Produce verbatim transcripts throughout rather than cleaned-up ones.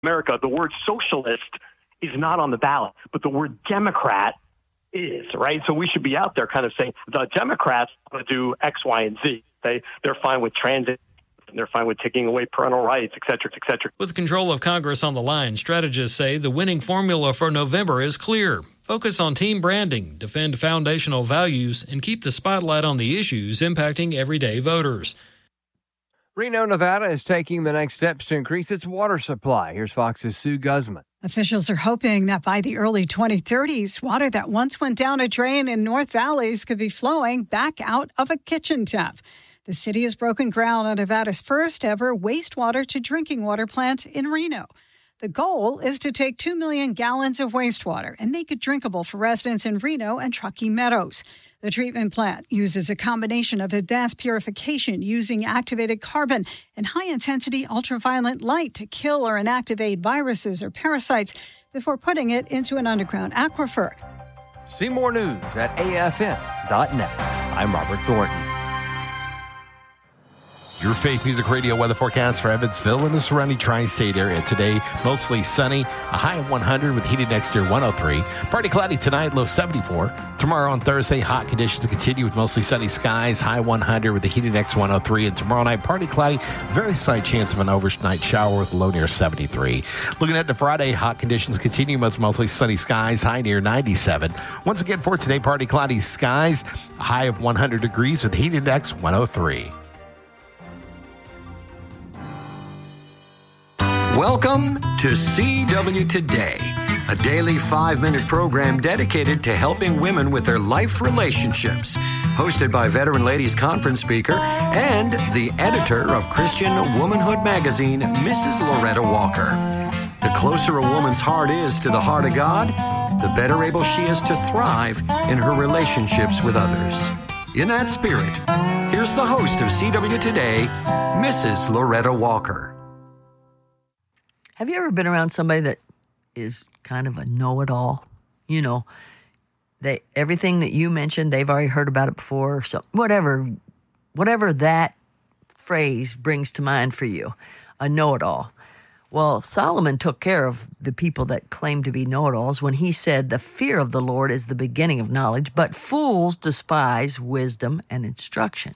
America, the word socialist is not on the ballot, but the word Democrat is, right? So we should be out there kind of saying the Democrats want to do X, Y, and Z. They, they're fine with transit. They're fine with taking away parental rights, et cetera, et cetera. With control of Congress on the line, strategists say the winning formula for November is clear. Focus on team branding, defend foundational values, and keep the spotlight on the issues impacting everyday voters. Reno, Nevada is taking the next steps to increase its water supply. Here's Fox's Sue Guzman. Officials are hoping that by the early twenty thirties, water that once went down a drain in North Valleys could be flowing back out of a kitchen tap. The city has broken ground on Nevada's first ever wastewater to drinking water plant in Reno. The goal is to take two million gallons of wastewater and make it drinkable for residents in Reno and Truckee Meadows. The treatment plant uses a combination of advanced purification using activated carbon and high-intensity ultraviolet light to kill or inactivate viruses or parasites before putting it into an underground aquifer. See more news at A F N dot net. I'm Robert Thornton. Your Faith Music Radio weather forecast for Evansville and the surrounding tri-state area. Today, mostly sunny, a high of one hundred with heated next year one oh three. Partly cloudy tonight, low seventy-four. Tomorrow on Thursday, hot conditions continue with mostly sunny skies, high one hundred with a heated next one oh three. And tomorrow night, partly cloudy, very slight chance of an overnight shower with a low near seventy-three. Looking at to Friday, hot conditions continue with mostly sunny skies, high near ninety-seven. Once again for today, partly cloudy skies, a high of one hundred degrees with heat index one oh three. Welcome to C W Today, a daily five-minute program dedicated to helping women with their life relationships. Hosted by Veteran Ladies Conference speaker and the editor of Christian Womanhood magazine, Missus Loretta Walker. The closer a woman's heart is to the heart of God, the better able she is to thrive in her relationships with others. In that spirit, here's the host of C W Today, Missus Loretta Walker. Have you ever been around somebody that is kind of a know-it-all? You know, they everything that you mentioned, they've already heard about it before. So whatever, whatever that phrase brings to mind for you, a know-it-all. Well, Solomon took care of the people that claim to be know-it-alls when he said, "The fear of the Lord is the beginning of knowledge, but fools despise wisdom and instruction."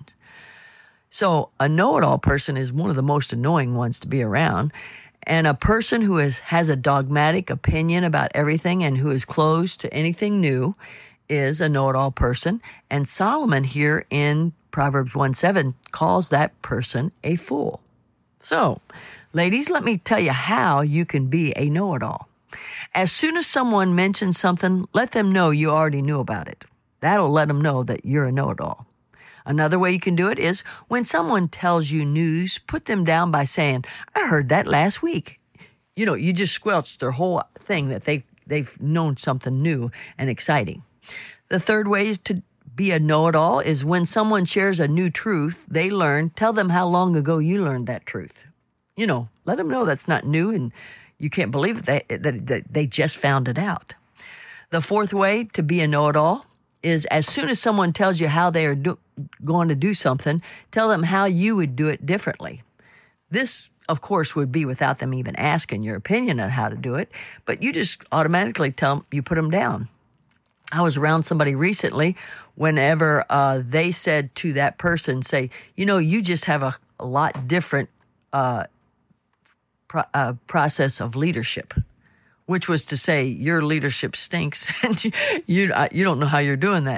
So a know-it-all person is one of the most annoying ones to be around. And a person who is, has a dogmatic opinion about everything and who is closed to anything new is a know-it-all person. And Solomon here in Proverbs one seven calls that person a fool. So, ladies, let me tell you how you can be a know-it-all. As soon as someone mentions something, let them know you already knew about it. That'll let them know that you're a know-it-all. Another way you can do it is when someone tells you news, put them down by saying, "I heard that last week." You know, you just squelched their whole thing that they, they've known something new and exciting. The third way is to be a know-it-all is when someone shares a new truth they learned, tell them how long ago you learned that truth. You know, let them know that's not new and you can't believe it, that, that, that they just found it out. The fourth way to be a know-it-all is as soon as someone tells you how they are do, going to do something, tell them how you would do it differently. This, of course, would be without them even asking your opinion on how to do it, but you just automatically tell them, you put them down. I was around somebody recently whenever uh, they said to that person, say, you know, you just have a, a lot different uh, pro- uh, process of leadership. Which was to say, your leadership stinks, and you you, you don't know how you're doing that.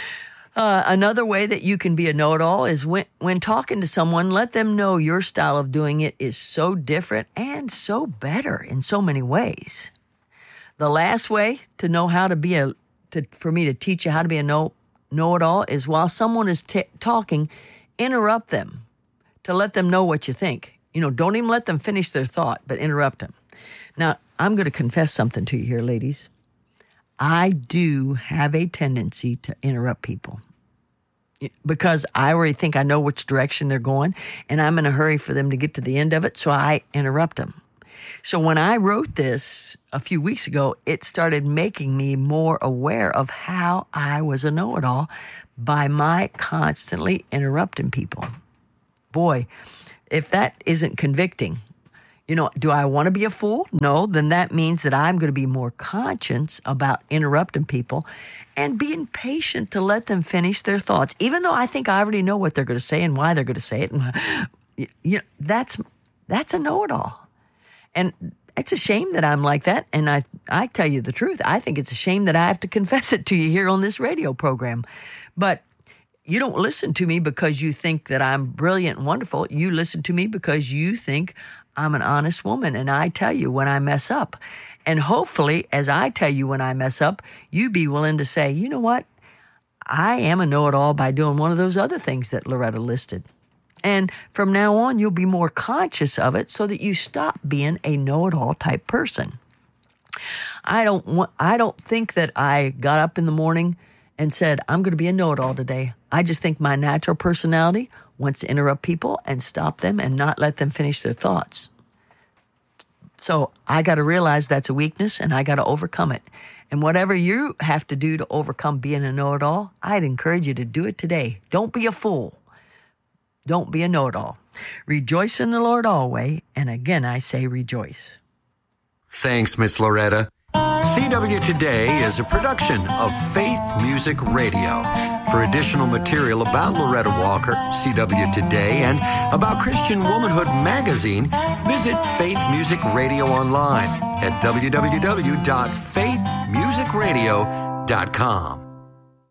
Uh, another way that you can be a know-it-all is when, when talking to someone, let them know your style of doing it is so different and so better in so many ways. The last way to know how to be a, to, for me to teach you how to be a know, know-it-all is while someone is t- talking, interrupt them to let them know what you think. You know, don't even let them finish their thought, but interrupt them. Now, I'm going to confess something to you here, ladies. I do have a tendency to interrupt people because I already think I know which direction they're going, and I'm in a hurry for them to get to the end of it, so I interrupt them. So when I wrote this a few weeks ago, it started making me more aware of how I was a know-it-all by my constantly interrupting people. Boy, if that isn't convicting, You know, do I want to be a fool? No, then that means that I'm going to be more conscious about interrupting people and being patient to let them finish their thoughts, even though I think I already know what they're going to say and why they're going to say it. And, you know, that's that's a know-it-all. And it's a shame that I'm like that. And I, I tell you the truth, I think it's a shame that I have to confess it to you here on this radio program. But you don't listen to me because you think that I'm brilliant and wonderful. You listen to me because you think I'm an honest woman, and I tell you when I mess up. And hopefully, as I tell you when I mess up, you be willing to say, you know what? I am a know-it-all by doing one of those other things that Loretta listed. And from now on, you'll be more conscious of it so that you stop being a know-it-all type person. I don't want, I don't think that I got up in the morning and said, I'm going to be a know-it-all today. I just think my natural personality wants to interrupt people and stop them and not let them finish their thoughts. So I got to realize that's a weakness, and I got to overcome it. And whatever you have to do to overcome being a know-it-all, I'd encourage you to do it today. Don't be a fool. Don't be a know-it-all. Rejoice in the Lord always, and again I say rejoice. Thanks, Miss Loretta. C W Today is a production of Faith Music Radio. For additional material about Loretta Walker, C W Today, and about Christian Womanhood Magazine, visit Faith Music Radio online at w w w dot faith music radio dot com.